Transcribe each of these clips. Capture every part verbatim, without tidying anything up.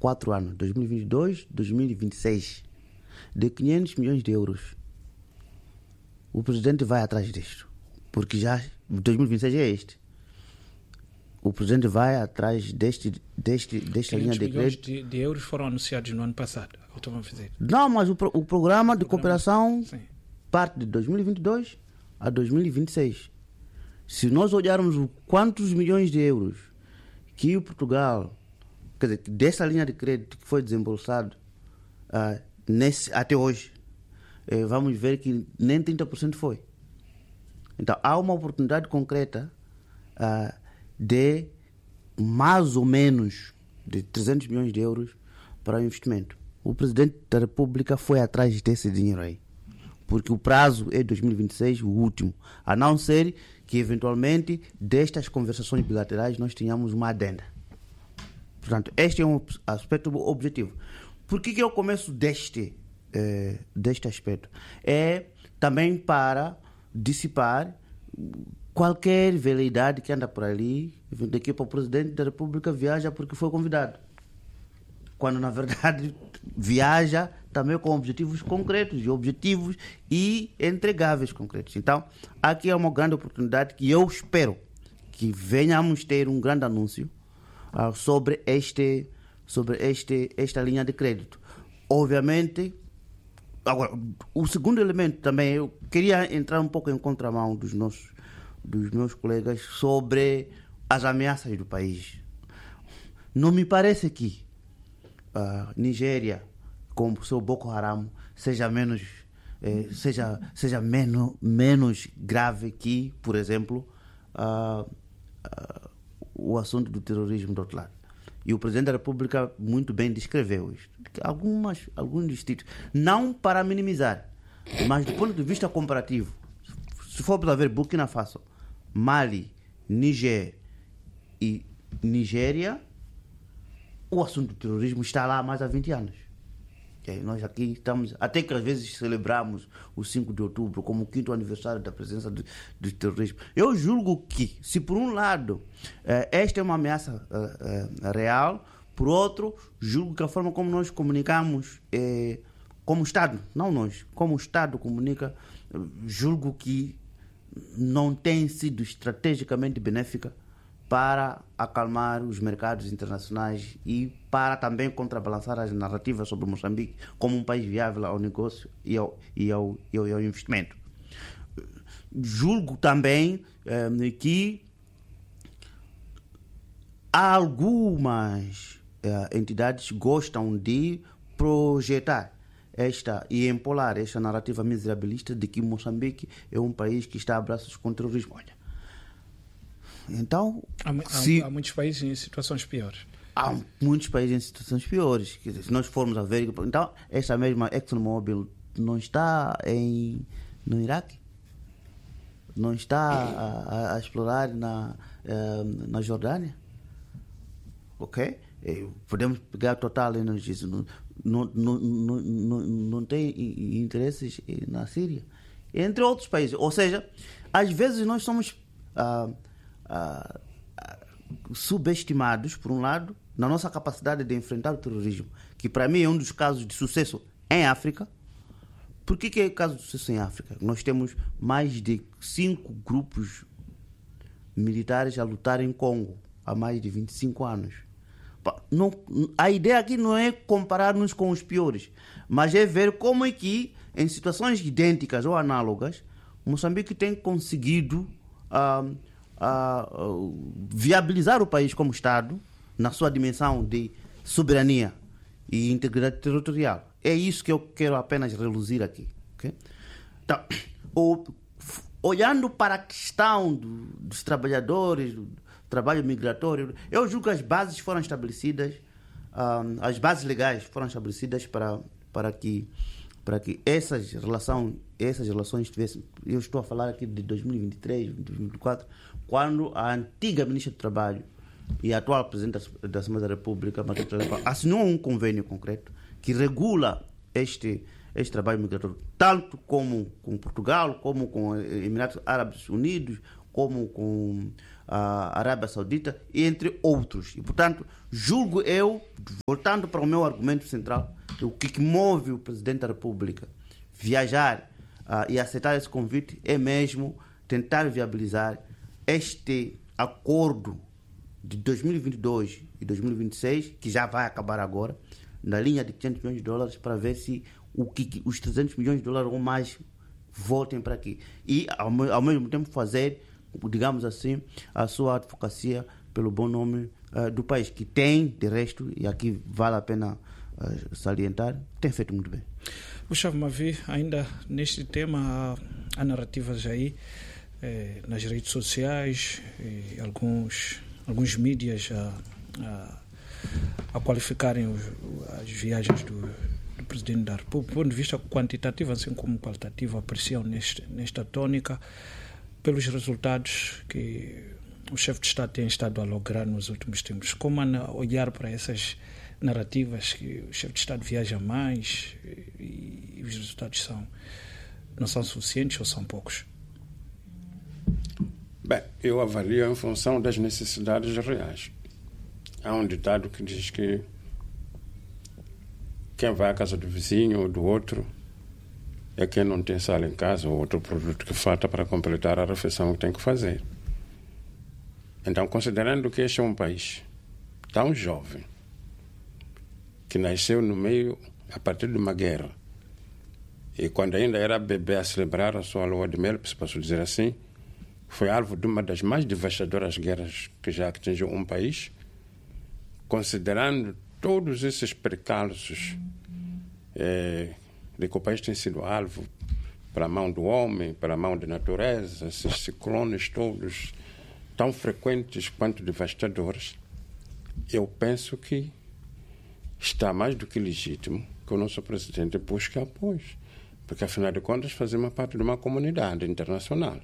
quatro anos, dois mil e vinte e dois, dois mil e vinte e seis, de quinhentos milhões de euros. O presidente vai atrás disto, porque já dois mil e vinte e seis é este. O presidente vai atrás deste, deste, desta linha de crédito. De, de euros foram anunciados no ano passado. Eu a fazer. Não, mas o, o programa de o programa, cooperação sim. parte de dois mil e vinte e dois a dois mil e vinte e seis. Se nós olharmos o quantos milhões de euros que o Portugal, quer dizer, dessa linha de crédito que foi desembolsado uh, nesse, até hoje, eh, vamos ver que nem trinta por cento foi. Então, há uma oportunidade concreta uh, de mais ou menos de trezentos milhões de euros para o investimento. O Presidente da República foi atrás desse dinheiro aí, porque o prazo é dois mil e vinte e seis, o último, a não ser que eventualmente destas conversações bilaterais nós tenhamos uma adenda. Portanto, este é um aspecto objetivo. Por que, que eu começo deste, eh, deste aspecto? É também para dissipar qualquer veleidade que anda por ali, de que o Presidente da República viaja porque foi convidado, quando na verdade viaja também com objetivos concretos e objetivos e entregáveis concretos. Então, aqui é uma grande oportunidade que eu espero que venhamos ter um grande anúncio uh, sobre, este, sobre este, esta linha de crédito. Obviamente, agora, o segundo elemento também, eu queria entrar um pouco em contramão dos, nossos, dos meus colegas sobre as ameaças do país. Não me parece que a uh, Nigéria, com o seu Boko Haram, seja menos, eh, seja, seja menos, menos grave que, por exemplo, uh, uh, o assunto do terrorismo do outro lado. E o Presidente da República muito bem descreveu isto. Algumas, alguns distritos, não para minimizar, mas do ponto de vista comparativo, se for para ver Burkina Faso, Mali, Níger e Nigéria, o assunto do terrorismo está lá há mais de vinte anos. Okay? Nós aqui estamos, até que às vezes celebramos o cinco de outubro como o quinto aniversário da presença do, do terrorismo. Eu julgo que, se por um lado eh, esta é uma ameaça eh, eh, real, por outro, julgo que a forma como nós comunicamos, eh, como Estado, não nós, como o Estado comunica, julgo que não tem sido estrategicamente benéfica para acalmar os mercados internacionais e para também contrabalançar as narrativas sobre Moçambique como um país viável ao negócio e ao, e ao, e ao, e ao investimento. Julgo também eh, que algumas eh, entidades gostam de projetar esta e empolar esta narrativa miserabilista de que Moçambique é um país que está a braços com o terrorismo. Olha, então, há, se, há, há muitos países em situações piores. Há muitos países em situações piores. Quer dizer, se nós formos a ver, então, esta mesma ExxonMobil não está em, no Iraque? Não está a, a, a explorar na, na Jordânia? Ok? Podemos pegar a Total Energies. Não, não, não, não, não, não tem interesses na Síria. Entre outros países. Ou seja, às vezes nós somos Uh, uh, uh, subestimados, por um lado, na nossa capacidade de enfrentar o terrorismo, que para mim é um dos casos de sucesso em África. Por que, que é o caso de sucesso em África? Nós temos mais de cinco grupos militares a lutar em Congo há mais de vinte e cinco anos. Não, a ideia aqui não é comparar-nos com os piores, mas é ver como é que, em situações idênticas ou análogas, Moçambique tem conseguido Uh, uh, uh, viabilizar o país como Estado na sua dimensão de soberania e integridade territorial. É isso que eu quero apenas reluzir aqui. Okay? Então, o, olhando para a questão do, dos trabalhadores, do trabalho migratório, eu julgo que as bases foram estabelecidas, um, as bases legais foram estabelecidas para, para que para que essas relações, essas relações tivessem... Eu estou a falar aqui de dois mil e vinte e três, dois mil e vinte e quatro, quando a antiga Ministra do Trabalho e a atual Presidente da Assembleia da República, assinou um convênio concreto que regula este, este trabalho migratório, tanto como com Portugal, como com Emirados Árabes Unidos, como com a Arábia Saudita, e entre outros. E, portanto, julgo eu, voltando para o meu argumento central, o que, que move o Presidente da República viajar uh, e aceitar esse convite é mesmo tentar viabilizar este acordo de dois mil e vinte e dois e dois mil e vinte e seis, que já vai acabar agora, na linha de quinhentos milhões de dólares, para ver se o que, os trezentos milhões de dólares ou mais voltem para aqui. E, ao, ao mesmo tempo, fazer, digamos assim, a sua advocacia pelo bom nome uh, do país, que tem, de resto, e aqui vale a pena uh, salientar, tem feito muito bem. Gustavo Mavi, ainda neste tema, há, há narrativas aí eh, nas redes sociais e alguns, alguns mídias a, a, a qualificarem os, as viagens do, do Presidente da República, do ponto de vista quantitativo, assim como qualitativo, apreciam neste, nesta tónica pelos resultados que o chefe de Estado tem estado a lograr nos últimos tempos. Como olhar para essas narrativas que o chefe de Estado viaja mais e, e os resultados são, não são suficientes ou são poucos? Bem, eu avalio em função das necessidades reais. Há um ditado que diz que quem vai à casa do vizinho ou do outro é quem não tem sal em casa ou outro produto que falta para completar a refeição que tem que fazer. Então, considerando que este é um país tão jovem, que nasceu no meio, a partir de uma guerra, e quando ainda era bebê a celebrar a sua lua de mel, se posso dizer assim, foi alvo de uma das mais devastadoras guerras que já atingiu um país, considerando todos esses percalços eh, de que o país tem sido alvo para a mão do homem, para a mão da natureza, esses ciclones todos tão frequentes quanto devastadores, eu penso que está mais do que legítimo que o nosso presidente busque apoio, porque afinal de contas fazemos parte de uma comunidade internacional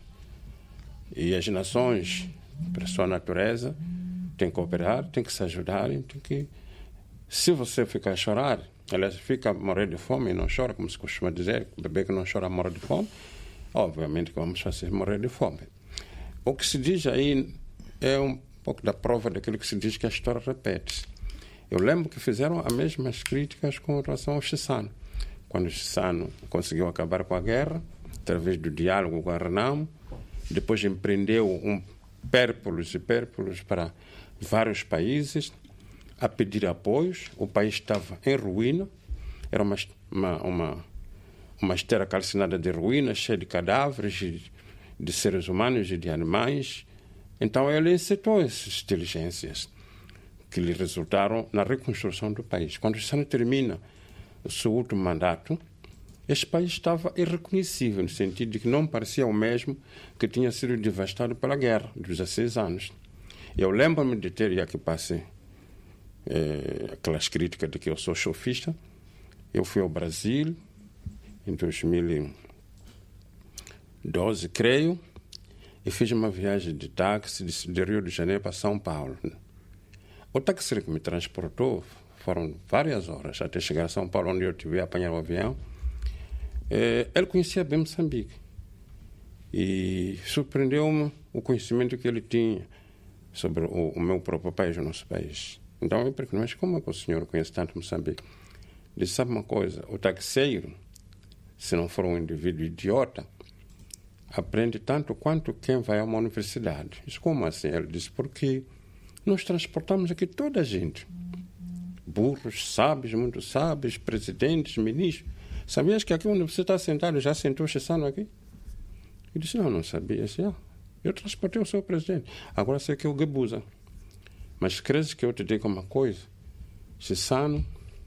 e as nações, para a sua natureza, têm que cooperar, têm que se ajudar, têm que, se você ficar a chorar, aliás, fica a morrer de fome e não chora, como se costuma dizer, o bebê que não chora morre de fome, obviamente que vamos fazer morrer de fome. O que se diz aí é um pouco da prova daquilo que se diz que a história repete-se. Eu lembro que fizeram as mesmas críticas com relação ao Chissano. Quando o Chissano conseguiu acabar com a guerra, através do diálogo com a Renamo, depois empreendeu um pérpulos e pérpulos para vários países a pedir apoios. O país estava em ruína, era uma, uma, uma, uma esteira calcinada de ruínas, cheia de cadáveres, de, de seres humanos e de animais. Então ele incitou essas diligências que lhe resultaram na reconstrução do país. Quando o Chissano termina o seu último mandato, este país estava irreconhecível, no sentido de que não parecia o mesmo que tinha sido devastado pela guerra dos dezesseis anos. Eu lembro-me de ter, e aqui passei eh, aquelas críticas de que eu sou chofista. Eu fui ao Brasil em dois mil e doze, creio, e fiz uma viagem de táxi de, de Rio de Janeiro para São Paulo. O táxi que me transportou foram várias horas até chegar a São Paulo, onde eu tive a apanhar o avião. Eh, ele conhecia bem Moçambique e surpreendeu-me o conhecimento que ele tinha sobre o, o meu próprio país, o nosso país. Então eu perguntei, mas como é que o senhor conhece tanto Moçambique? Ele disse, sabe uma coisa, o taxeiro, se não for um indivíduo idiota, aprende tanto quanto quem vai a uma universidade. Isso como assim? Ele disse, porque nós transportamos aqui toda a gente. Burros, sábios, muito sábios, presidentes, ministros. Sabias que aqui onde você está sentado já sentou o Chissano aqui? Eu disse, não, não sabia. Eu disse, ah, eu transportei o seu presidente. Agora sei que é o Guebuza. Mas crees que eu te digo uma coisa? Chissano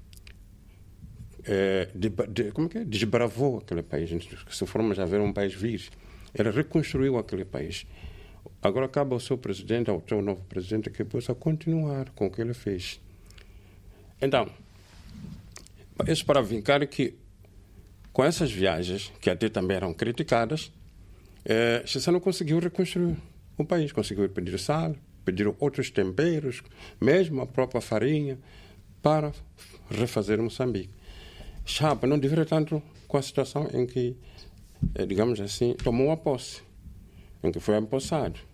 é, de, de, como é que é? desbravou aquele país. Se formos a ver um país virgem, ele reconstruiu aquele país. Agora acaba o seu presidente, o seu novo presidente, que possa continuar com o que ele fez. Então, isso para vincar que, com essas viagens, que até também eram criticadas, eh, Chissano conseguiu reconstruir o país, conseguiu pedir sal, pedir outros temperos, mesmo a própria farinha, para refazer Moçambique. Chapa não deveria tanto com a situação em que, eh, digamos assim, tomou a posse, em que foi empossado.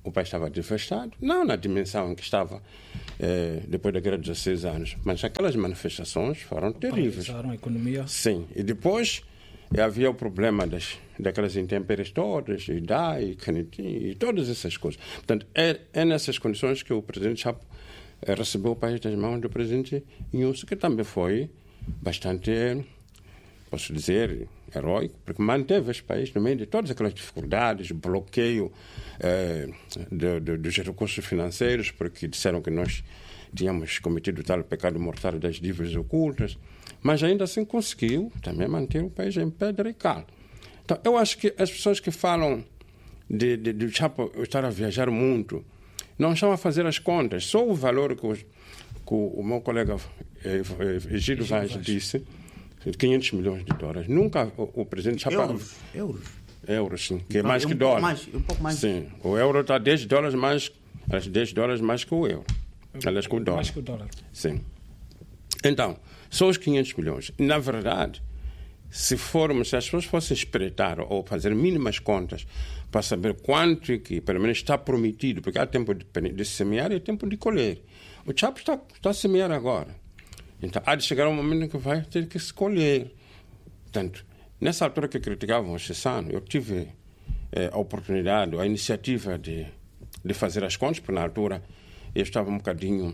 o país estava devastado, não na dimensão em que estava eh, depois da guerra de dezesseis anos, mas aquelas manifestações foram terríveis. Paralisaram a economia. Sim, e depois eh, havia o problema das, daquelas intempéries todas, e D A I, Canetim, e todas essas coisas. Portanto, é, é nessas condições que o presidente Chapo eh, recebeu o país das mãos do presidente Inhusso, que também foi bastante, posso dizer, heróico, porque manteve esse país no meio de todas aquelas dificuldades, bloqueio eh, de, de, dos recursos financeiros, porque disseram que nós tínhamos cometido tal pecado mortal das dívidas ocultas, mas ainda assim conseguiu também manter o país em pedra e cal. Então, eu acho que as pessoas que falam de, de, de Chapo estar a viajar muito, não estão a fazer as contas. Só o valor que o, que o meu colega eh, Egídio Vaz disse, quinhentos milhões de dólares. Nunca o, o presidente Chapo... Euros. Euros. Euros, sim. Que é Não, mais é um que pouco dólares. mais, um pouco mais. Sim. O euro está dez dólares mais... dez dólares mais que o euro. Aliás, que o dólar. Mais que o dólar. Sim. Então, só os quinhentos milhões. Na verdade, se formos, se as pessoas fossem espreitar ou fazer mínimas contas para saber quanto é que, pelo menos, está prometido, porque há tempo de, de semear e há tempo de colher. O Chapo está, está a semear agora. Então, há de chegar um momento em que vai ter que se colher. Portanto, nessa altura que criticavam o Chissano, eu tive eh, a oportunidade, a iniciativa de, de fazer as contas, porque na altura eu estava um bocadinho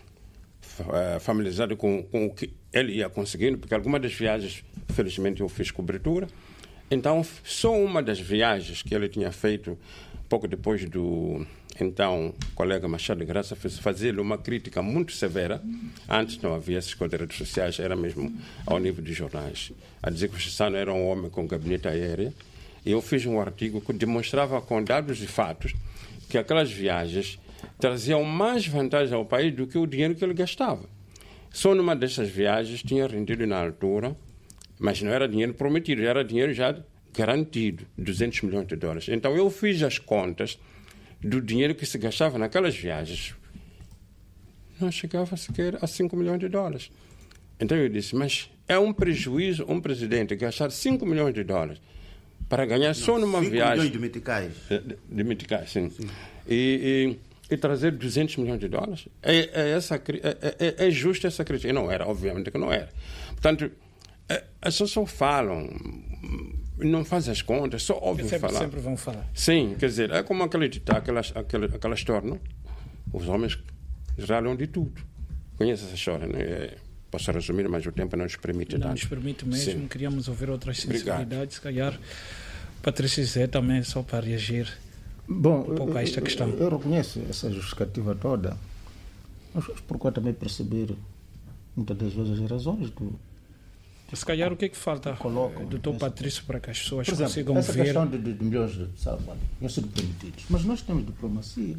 uh, familiarizado com, com o que ele ia conseguindo, porque algumas das viagens, felizmente, eu fiz cobertura. Então, só uma das viagens que ele tinha feito, pouco depois do então colega Machado de Graça, fez fazer-lhe uma crítica muito severa. Antes não havia essas coisas de redes sociais, era mesmo ao nível de jornais, a dizer que o Chissano era um homem com gabinete aéreo. E eu fiz um artigo que demonstrava com dados e fatos que aquelas viagens traziam mais vantagem ao país do que o dinheiro que ele gastava. Só numa dessas viagens tinha rendido na altura, mas não era dinheiro prometido, era dinheiro já garantido, duzentos milhões de dólares. Então eu fiz as contas do dinheiro que se gastava naquelas viagens. Não chegava sequer a cinco milhões de dólares. Então eu disse, mas é um prejuízo um presidente gastar cinco milhões de dólares para ganhar não, só numa viagem... cinco milhões de meticais. De, de meticais, sim. sim. E, e, e trazer duzentos milhões de dólares? É, é, essa, é, é, é justa essa crítica? Não era, obviamente que não era. Portanto, é, as pessoas só falam, não fazem as contas, só ouvem sempre, falar. Sempre vão falar. Sim, quer dizer, é como aquele ditado, aquelas, aquelas, aquelas histórias, não? Os homens ralam de tudo. Conhece essa história, não é? Posso resumir, mas o tempo não nos permite. Não tanto. nos permite mesmo. Sim. Queríamos ouvir outras sensibilidades. Obrigado. Se calhar, Patrícia Zé também, só para reagir Bom, um pouco a esta questão. Eu, eu reconheço essa justificativa toda, mas procuro também perceber, muitas das vezes, as razões do... Se calhar, o que é que falta, colocam, doutor Patrício, para que as pessoas por exemplo, consigam essa ver... Essa questão de, de, de milhões de salários tinham sido permitidos, mas nós temos diplomacia.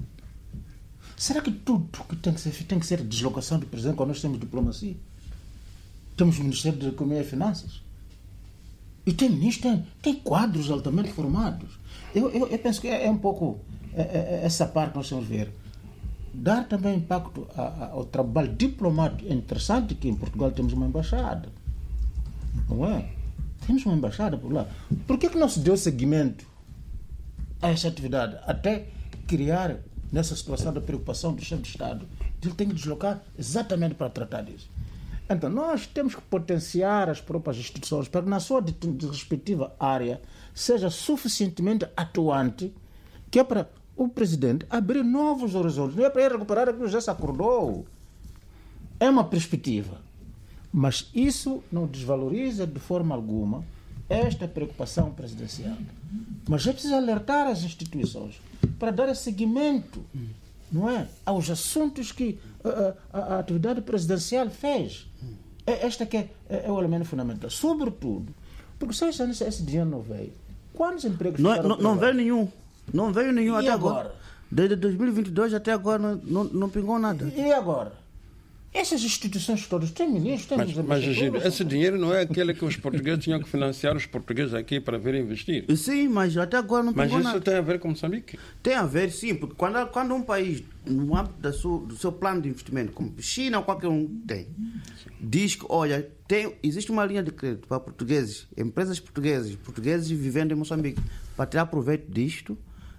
Será que tudo que tem que ser tem que ser deslocação do presidente quando nós temos diplomacia? Temos o Ministério da Economia e Finanças. E tem ministros, tem, tem quadros altamente formados. Eu, eu, eu penso que é, é um pouco é, é, essa parte que nós temos que ver. Dar também impacto a, a, ao trabalho diplomático. É interessante que em Portugal temos uma embaixada. Não é? Temos uma embaixada por lá. Por que, que não se deu seguimento a essa atividade? Até criar, nessa situação da preocupação do chefe de Estado, ele tem que deslocar exatamente para tratar disso. Então, nós temos que potenciar as próprias instituições para que, na sua de, de respectiva área, seja suficientemente atuante, que é para o presidente abrir novos horizontes. Não é para ele recuperar aquilo que já se acordou. É uma perspectiva. Mas isso não desvaloriza de forma alguma esta preocupação presidencial. Mas é preciso alertar as instituições para dar seguimento, não é, aos assuntos que a, a, a atividade presidencial fez. É, esta que é, é, é o elemento fundamental. Sobretudo, porque se esse, esse dinheiro não veio, quantos empregos... Não, não, não veio nenhum. Não veio nenhum e até agora? agora. Desde dois mil e vinte e dois até agora não, não, não pingou nada. E agora? Essas instituições todas têm ministros, têm... Mas, mas Egídio, esse dinheiro não é aquele que os portugueses tinham que financiar os portugueses aqui para vir investir? Sim, mas até agora não pingou nada. Mas isso nada. tem a ver com Moçambique? Tem a ver, sim, porque quando, quando um país, no âmbito da sua, do seu plano de investimento, como China ou qualquer um tem, diz que, olha, tem, existe uma linha de crédito para portugueses, empresas portuguesas, portugueses vivendo em Moçambique, para tirar proveito disto,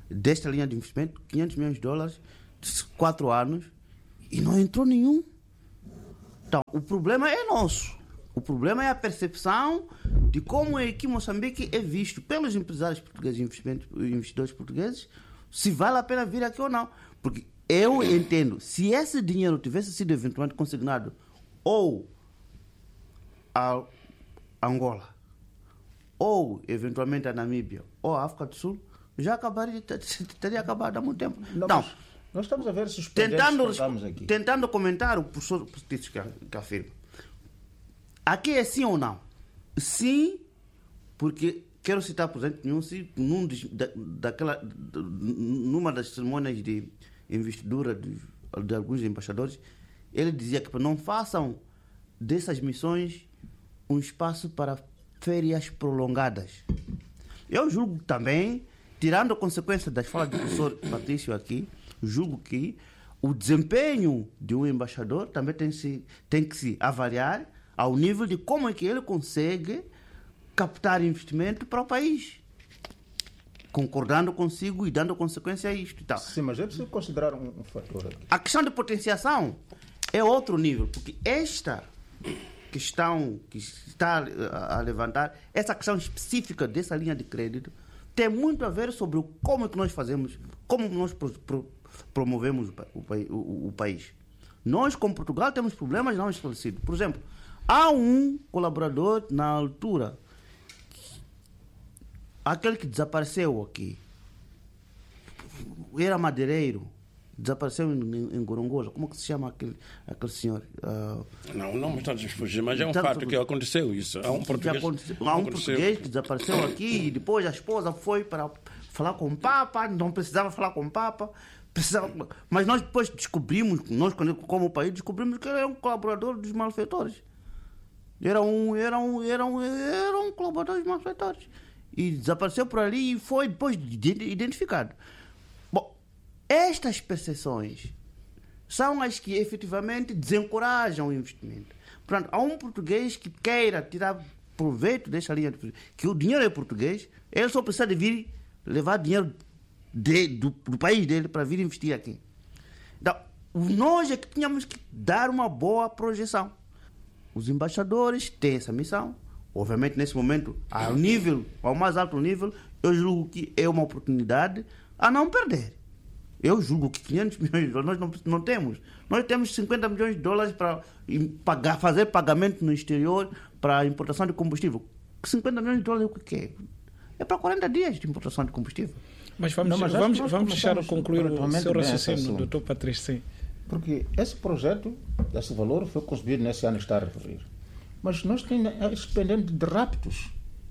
desta linha de investimento, quinhentos milhões de dólares, de quatro anos, e não entrou nenhum. Então, o problema é nosso. O problema é a percepção de como é que Moçambique é visto pelos empresários portugueses e investidores portugueses, se vale a pena vir aqui ou não. Porque eu entendo, se esse dinheiro tivesse sido eventualmente consignado ou a Angola, ou eventualmente a Namíbia, ou a África do Sul, já acabaria, teria acabado há muito tempo. Não, então, nós estamos a ver se os tentando, aqui. tentando comentar o professor Petício que, que afirma. Aqui é sim ou não? Sim, porque quero citar, por exemplo, num, da, daquela, numa das cerimônias de investidura de, de alguns embaixadores, ele dizia que não façam dessas missões um espaço para férias prolongadas. Eu julgo também, tirando a consequência das falas do professor Patrício aqui, julgo que o desempenho de um embaixador também tem, se, tem que se avaliar ao nível de como é que ele consegue captar investimento para o país, concordando consigo e dando consequência a isto e tal. Sim, mas é preciso considerar um, um fator aqui. A questão de potenciação é outro nível, porque esta questão que está a, a levantar, essa questão específica dessa linha de crédito, tem muito a ver sobre o, como é que nós fazemos, como nós pro, pro, promovemos o, o, o, o país. Nós, como Portugal, temos problemas não esclarecidos. Por exemplo, há um colaborador na altura, aquele que desapareceu aqui, era madeireiro, desapareceu em, em Gorongosa. Como que se chama aquele, aquele senhor? Uh, não, não me está a fugir, mas é um fato que aconteceu isso. Há um português, há um português que desapareceu aqui e depois a esposa foi para falar com o Papa, não precisava falar com o Papa. Precisava, mas nós depois descobrimos, nós como país, descobrimos que ele era um colaborador dos malfeitores. Era um, era um, era um, era um colaborador dos malfeitores. E desapareceu por ali e foi depois identificado. Bom, estas percepções são as que efetivamente desencorajam o investimento. Portanto, há um português que queira tirar proveito desta linha, de, que o dinheiro é português, ele só precisa de vir levar dinheiro de, do, do país dele para vir investir aqui. Então, nós é que tínhamos que dar uma boa projeção. Os embaixadores têm essa missão. Obviamente, nesse momento, ao nível, ao mais alto nível, eu julgo que é uma oportunidade a não perder. Eu julgo que quinhentos milhões de dólares nós não, não temos. Nós temos cinquenta milhões de dólares para pagar, fazer pagamento no exterior para a importação de combustível. cinquenta milhões de dólares, o que é? É para quarenta dias de importação de combustível. Mas vamos, não, mas vamos, vamos deixar concluir o seu raciocínio, doutor Patrício. Porque esse projeto, esse valor, foi concebido nesse ano que está a referir. Mas nós temos pendente de raptos.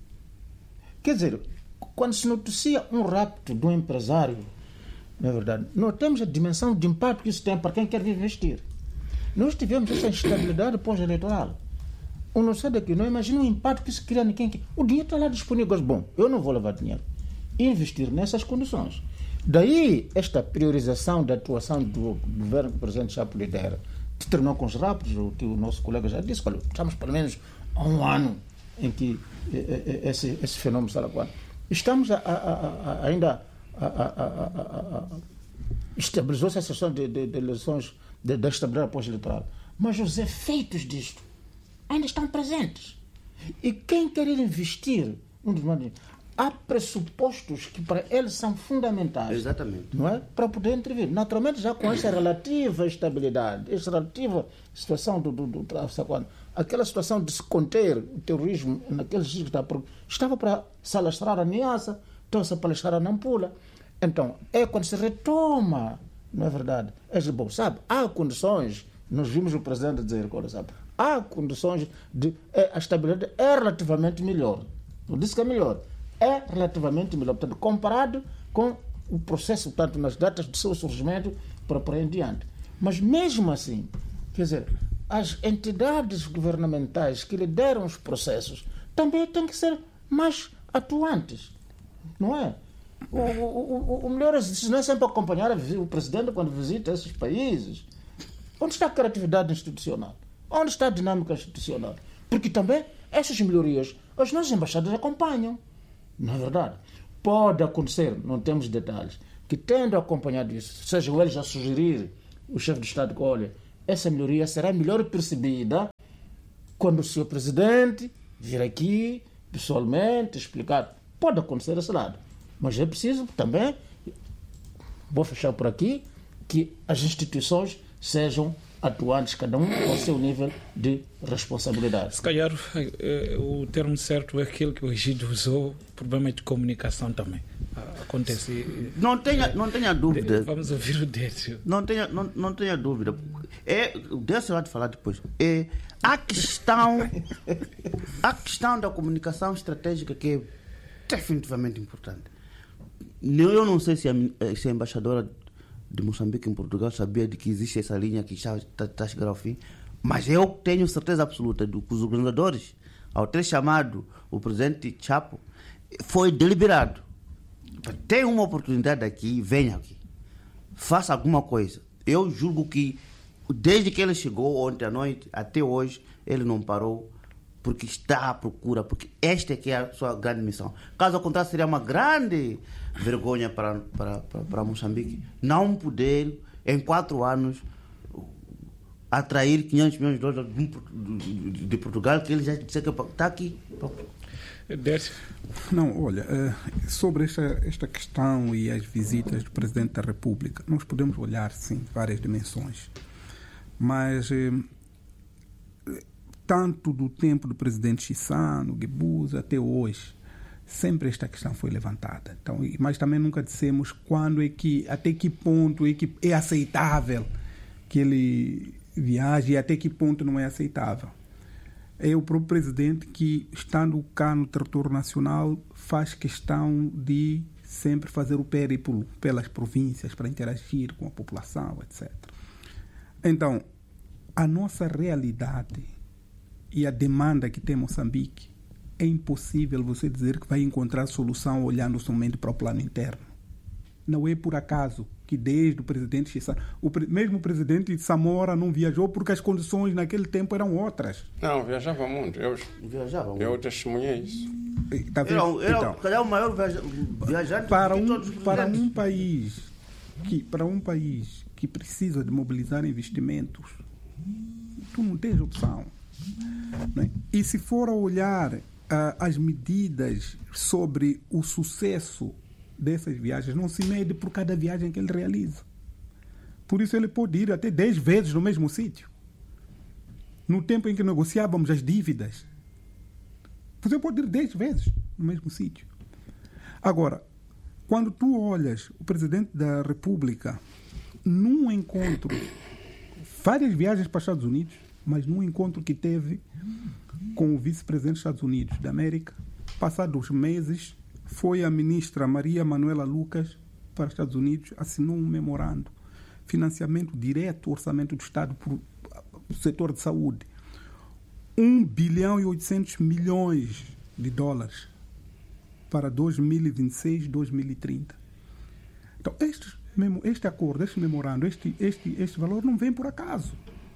Quer dizer, quando se noticia um rapto de um empresário, não é verdade, nós temos a dimensão de impacto que isso tem para quem quer vir investir. Nós tivemos essa instabilidade pós-eleitoral. Eu não sei daqui, não imagina o impacto que isso cria em quem quer. O dinheiro está lá disponível. Bom, eu não vou levar dinheiro. Investir nessas condições. Daí, esta priorização da atuação do governo que o presidente Chapo lidera, que terminou com os raptos, o que o nosso colega já disse, olha, estamos pelo menos há um ano em que esse, esse fenômeno está lá. Estamos a, a, a, ainda a, a, a, a, a, estabilizou-se a sessão de, de, de eleições de, da estabilidade pós-eleitoral, mas os efeitos disto ainda estão presentes. E quem quer investir, um dos mais, há pressupostos que para eles são fundamentais. Exatamente. Não é? Para poder intervir. Naturalmente, já com essa relativa estabilidade, essa relativa situação do, do, do aquela situação de se conter o terrorismo naqueles dias que está, estava para se alastrar a Niassa, estava-se a palestrar a Nampula. Então, é quando se retoma, não é verdade? É bom, sabe? Há condições, nós vimos o presidente dizer agora, sabe? Há condições de. É, a estabilidade é relativamente melhor. Não disse que é melhor. É relativamente melhor, portanto, comparado com o processo, portanto, nas datas de seu surgimento, para por aí em diante. Mas mesmo assim, quer dizer, as entidades governamentais que lideram os processos também têm que ser mais atuantes, não é? O, o, o, o melhor não é sempre acompanhar o presidente quando visita esses países. Onde está a criatividade institucional? Onde está a dinâmica institucional? Porque também essas melhorias, as nossas embaixadas acompanham. Não é verdade? pode acontecer, não temos detalhes, que tendo acompanhado isso, sejam eles a sugerir o chefe de Estado que, olha, essa melhoria será melhor percebida quando o senhor Presidente vir aqui pessoalmente explicar. Pode acontecer esse lado, mas é preciso também, vou fechar por aqui, que as instituições sejam atuantes, cada um ao seu nível de responsabilidade. Se calhar eh, o termo certo é aquele que o Egídio usou, problema de comunicação também. Acontece. Não tenha, não tenha dúvida. Vamos ouvir o Décio. Não tenha, não, não tenha dúvida. É, o Décio vai te falar depois. É a questão, a questão da comunicação estratégica que é definitivamente importante. Eu não sei se a, se a embaixadora de Moçambique em Portugal sabia de que existe essa linha que está, está, está a chegar ao fim, mas eu tenho certeza absoluta de que os organizadores, ao ter chamado o presidente Chapo, foi deliberado. Tem uma oportunidade aqui, venha aqui, faça alguma coisa. Eu julgo que desde que ele chegou ontem à noite até hoje, ele não parou, porque está à procura, porque esta é que é a sua grande missão. Caso contrário, seria uma grande vergonha para, para, para, para Moçambique não poder, em quatro anos, atrair quinhentos milhões de dólares de, de Portugal, que ele já disse que está aqui. Não, olha, sobre esta, esta questão e as visitas do Presidente da República, nós podemos olhar, sim, várias dimensões, mas tanto do tempo do presidente Chissano, Guebuza, até hoje, sempre esta questão foi levantada. Então, mas também nunca dissemos quando é que, até que ponto é, que é aceitável que ele viaje e até que ponto não é aceitável. É o próprio presidente que, estando cá no território nacional, faz questão de sempre fazer o périplo pelas províncias para interagir com a população, etcétera. Então, a nossa realidade e a demanda que tem Moçambique, é impossível você dizer que vai encontrar solução olhando somente para o plano interno. Não é por acaso que desde o presidente Chissano, o pre, mesmo o presidente Samora não viajou porque as condições naquele tempo eram outras. Não, viajava muito. Eu, viajava muito. Eu testemunhei isso. Tá era, era, então, cadê o maior viaja, viajante para de um, todos os para um presidentes? país que Para um país que precisa de mobilizar investimentos, tu não tens opção. Né? E se for a olhar uh, as medidas sobre o sucesso dessas viagens, não se mede por cada viagem que ele realiza. Por isso ele pode ir até dez vezes no mesmo sítio. No tempo em que negociávamos as dívidas, você pode ir dez vezes no mesmo sítio. Agora, quando tu olhas o presidente da República num encontro, várias viagens para os Estados Unidos, mas num encontro que teve com o vice-presidente dos Estados Unidos da América, passados meses, foi a ministra Maria Manuela Lucas para os Estados Unidos, assinou um memorando, financiamento direto ao orçamento do Estado para o setor de saúde, um bilhão e oitocentos milhões de dólares para dois mil e vinte e seis, dois mil e trinta. Então, este, este acordo, este memorando, este, este, este valor não vem por acaso.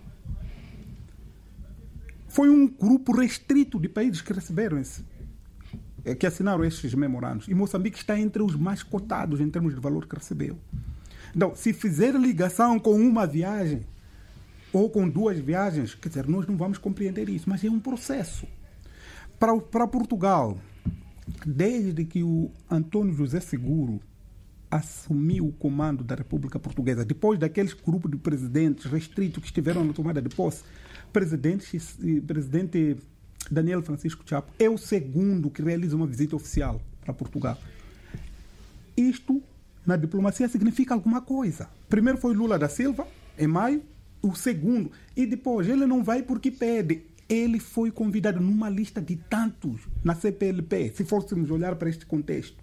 Foi um grupo restrito de países que receberam esse, que assinaram estes memorandos. E Moçambique está entre os mais cotados em termos de valor que recebeu. Então, se fizer ligação com uma viagem ou com duas viagens, quer dizer, nós não vamos compreender isso, mas é um processo. Para, para Portugal, desde que o António José Seguro assumiu o comando da República Portuguesa, depois daqueles grupos de presidentes restritos que estiveram na tomada de posse, presidente, presidente Daniel Francisco Chapo é o segundo que realiza uma visita oficial para Portugal. Isto, na diplomacia, significa alguma coisa. Primeiro foi Lula da Silva, em maio, o segundo. E depois, ele não vai porque pede. Ele foi convidado numa lista de tantos na C P L P, se fôssemos olhar para este contexto.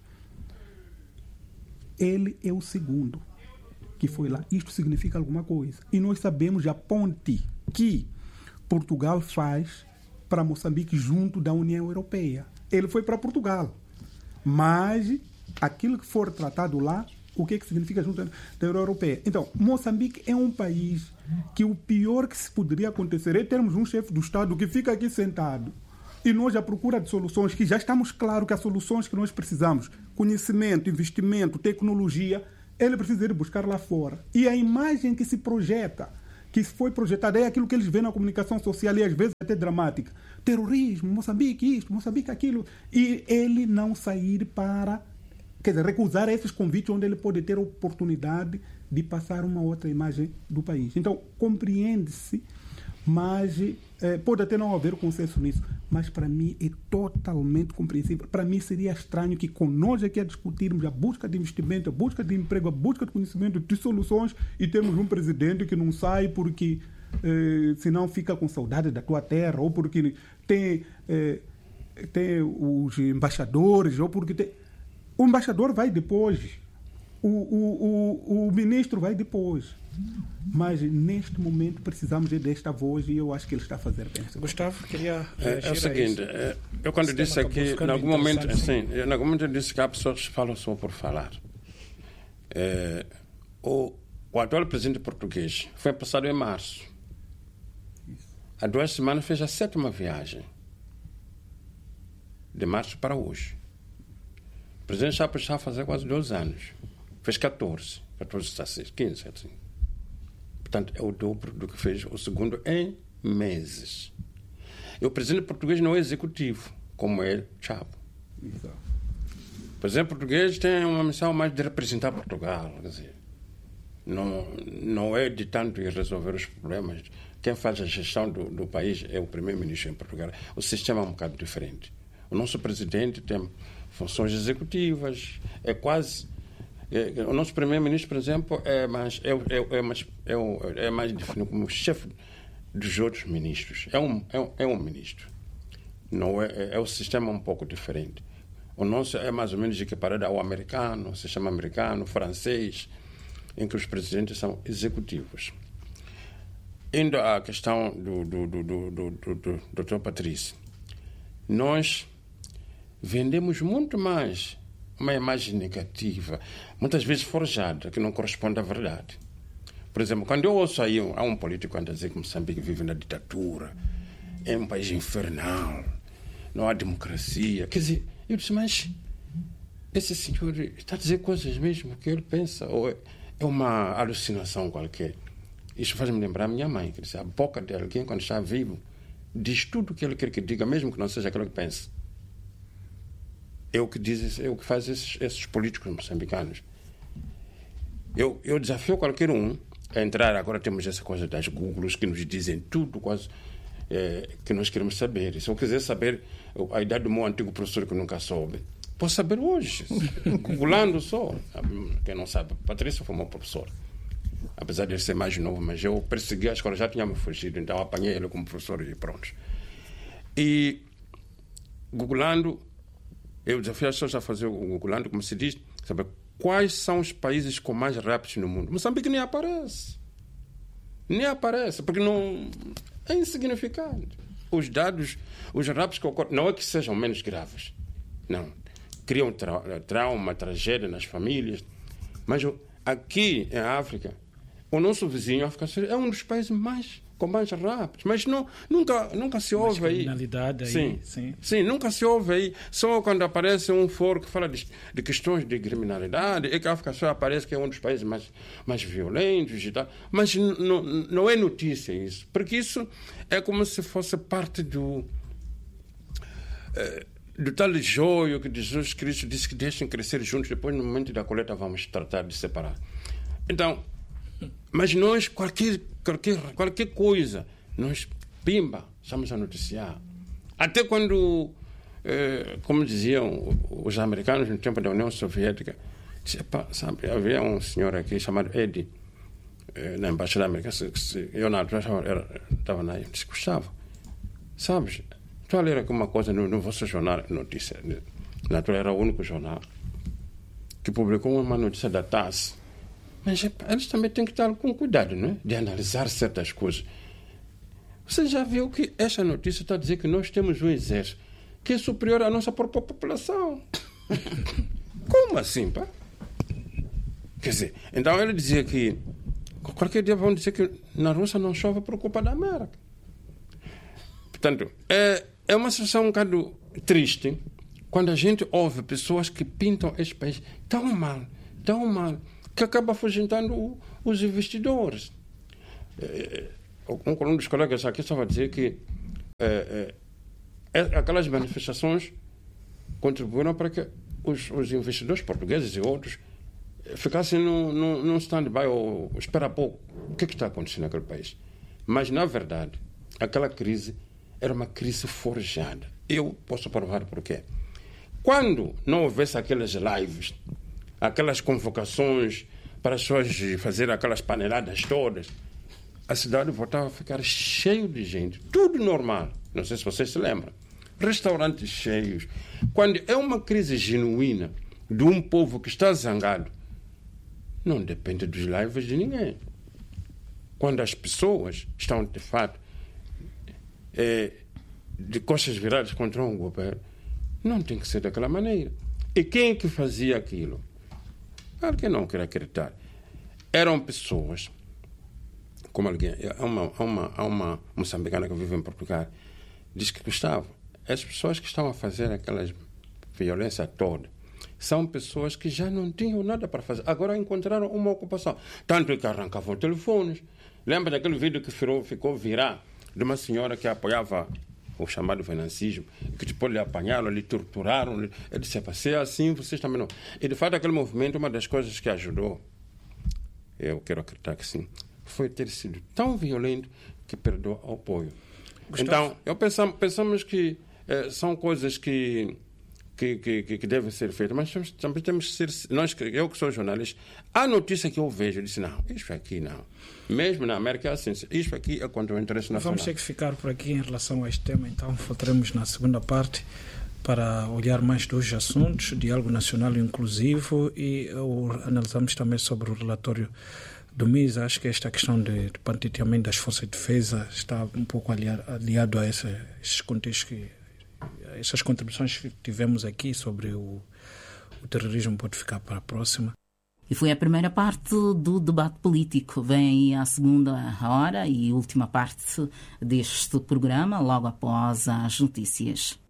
Ele é o segundo que foi lá. Isto significa alguma coisa. E nós sabemos a ponte que Portugal faz para Moçambique junto da União Europeia. Ele foi para Portugal. Mas aquilo que for tratado lá, o que, é que significa junto da União Europeia? Então, Moçambique é um país que o pior que se poderia acontecer é termos um chefe do Estado que fica aqui sentado e nós à procura de soluções, que já estamos claros que as soluções que nós precisamos, conhecimento, investimento, tecnologia, ele precisa ir buscar lá fora. E a imagem que se projeta, que foi projetada, é aquilo que eles veem na comunicação social e às vezes até dramática. Terrorismo, Moçambique isto, Moçambique aquilo. E ele não sair para, quer dizer, recusar esses convites onde ele pode ter a oportunidade de passar uma outra imagem do país. Então, compreende-se, mas eh, pode até não haver consenso nisso, mas para mim é totalmente compreensível. Para mim seria estranho que com nós aqui a discutirmos a busca de investimento, a busca de emprego, a busca de conhecimento, de soluções, e temos um presidente que não sai porque eh, senão fica com saudade da tua terra, ou porque tem, eh, tem os embaixadores, ou porque tem... O embaixador vai depois, o, o, o, o ministro vai depois. Mas neste momento precisamos desta voz e eu acho que ele está a fazer bem. Gustavo, queria é, é o seguinte, eu quando Esse disse aqui, em algum momento, assim, em algum momento eu disse que há pessoas que falam só por falar. É, o, o atual presidente português foi passado em março. Há duas semanas fez a sétima viagem. De março para hoje. O presidente já está a fazer quase dois anos. Fez catorze, catorze, dezesseis, quinze, assim. Portanto, é o dobro do que fez o segundo em meses. E o presidente português não é executivo, como é Chavo. Exato. O presidente português tem uma missão mais de representar Portugal. Quer dizer, não, não é de tanto ir resolver os problemas. Quem faz a gestão do, do país é o primeiro-ministro em Portugal. O sistema é um bocado diferente. O nosso presidente tem funções executivas, é quase... O nosso primeiro-ministro, por exemplo, é mais, é, é, é mais, é, é mais definido como chefe dos outros ministros. É um, é um, é um ministro. Não é, é, é o sistema um pouco diferente. O nosso é mais ou menos equiparado ao americano, o sistema americano, francês, em que os presidentes são executivos. Indo à questão do, do, do, do, do, do, do doutor Patrício, nós vendemos muito mais uma imagem negativa, muitas vezes forjada, que não corresponde à verdade. Por exemplo, quando eu ouço aí um, há um político a dizer que Moçambique vive na ditadura, é um país infernal, não há democracia. Quer dizer, eu disse, mas esse senhor está a dizer coisas mesmo que ele pensa, ou é, é uma alucinação qualquer? Isso faz-me lembrar a minha mãe, quer dizer, a boca de alguém, quando está vivo, diz tudo o que ele quer que diga, mesmo que não seja aquilo que pensa. É o que diz, é o que faz esses, esses políticos moçambicanos. Eu, eu desafio qualquer um a entrar. Agora temos essa coisa das Googles que nos dizem tudo quase é, que nós queremos saber. Se eu quiser saber a idade do meu antigo professor que nunca soube, posso saber hoje, googlando só. Quem não sabe, Patrícia foi meu professor. Apesar de ele ser mais novo, mas eu persegui a escola, já tinha me fugido, então apanhei ele como professor e pronto. E googlando, eu desafio as pessoas a fazer o googlando, como se diz, saber quais são os países com mais rápidos no mundo. Moçambique nem aparece. Nem aparece, porque não é insignificante. Os dados, os rápidos que ocorrem, não é que sejam menos graves. Não. Criam tra trauma, tragédia nas famílias. Mas aqui em África, o nosso vizinho, a África é um dos países mais com mais rápidos, mas não, nunca, nunca se ouve mais aí. Criminalidade aí. Sim, sim. sim, nunca se ouve aí. Só quando aparece um foro que fala de, de questões de criminalidade, é que a África só aparece que é um dos países mais, mais violentos e tal. Mas não é notícia isso, porque isso é como se fosse parte do, é, do tal joio que Jesus Cristo disse que deixem crescer juntos, depois no momento da colheita vamos tratar de separar. Então, mas nós, qualquer, qualquer, qualquer coisa, nós, pimba, estamos a noticiar. Até quando, eh, como diziam os americanos no tempo da União Soviética, sabe, havia um senhor aqui chamado Eddie, eh, na Embaixada Americana, eu na altura estava na disse, Gustavo, sabes, estou a ler aqui uma coisa no, no vosso jornal, notícia, na altura era o único jornal, que publicou uma notícia da T A S S. Mas eles também têm que estar com cuidado, não é? De analisar certas coisas. Você já viu que esta notícia está a dizer que nós temos um exército que é superior à nossa própria população. Como assim, pá? Quer dizer, então ele dizia que qualquer dia vão dizer que na Rússia não chove por culpa da América. Portanto, é, é uma situação um bocado triste quando a gente ouve pessoas que pintam este país tão mal, tão mal, que acaba afugentando o, os investidores. Um dos colegas aqui estava a dizer que é, é, aquelas manifestações contribuíram para que os, os investidores portugueses e outros ficassem num, num, num stand-by ou espera pouco. O que é que está acontecendo naquele país? Mas, na verdade, aquela crise era uma crise forjada. Eu posso provar por quê. Quando não houvesse aquelas lives, aquelas convocações para as pessoas fazerem aquelas paneladas todas, a cidade voltava a ficar cheio de gente. Tudo normal. Não sei se vocês se lembram. Restaurantes cheios. Quando é uma crise genuína de um povo que está zangado, não depende dos lives de ninguém. Quando as pessoas estão, de fato, é, de costas viradas contra um governo, não tem que ser daquela maneira. E quem que fazia aquilo? Claro que não quero acreditar. Eram pessoas, como alguém, há uma, há uma, há uma moçambicana que vive em Portugal, diz que Gustavo, as pessoas que estão a fazer aquela violência toda são pessoas que já não tinham nada para fazer. Agora encontraram uma ocupação. Tanto que arrancavam telefones. Lembra daquele vídeo que ficou, ficou virar de uma senhora que apoiava o chamado financismo, que depois lhe apanharam, lhe torturaram. Lhe... Ele disse, se é assim, vocês também não. E, de fato, aquele movimento, uma das coisas que ajudou, eu quero acreditar que sim, foi ter sido tão violento que perdeu o apoio. Gustavo. Então, eu pensamos, pensamos que eh, são coisas que, que, que, que devem ser feitas, mas temos, também temos que ser... Nós, eu que sou jornalista, a notícia que eu vejo, eu disse, não, isto aqui não. Mesmo na América é assim, isto aqui é contra o interesse nacional. Vamos ter que ficar por aqui em relação a este tema, então voltaremos na segunda parte para olhar mais dois assuntos, diálogo nacional inclusivo e o, analisamos também sobre o relatório do M I S. Acho que esta questão de, de patenteamento das forças de defesa está um pouco aliado, aliado a essa, esses contextos, que, essas contribuições que tivemos aqui sobre o, o terrorismo. Pode ficar para a próxima. E foi a primeira parte do debate político. Vem aí a segunda hora e última parte deste programa, logo após as notícias.